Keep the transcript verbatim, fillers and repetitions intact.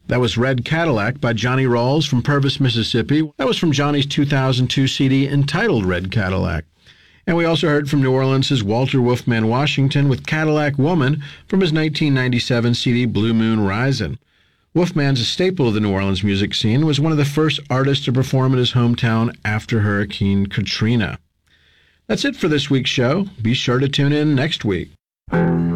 That was Red Cadillac by Johnny Rawls from Purvis, Mississippi. That was from Johnny's two thousand two C D entitled Red Cadillac. And we also heard from New Orleans' Walter Wolfman Washington with Cadillac Woman from his nineteen ninety-seven C D Blue Moon Risin'. Wolfman's a staple of the New Orleans music scene, was one of the first artists to perform in his hometown after Hurricane Katrina. That's it for this week's show. Be sure to tune in next week.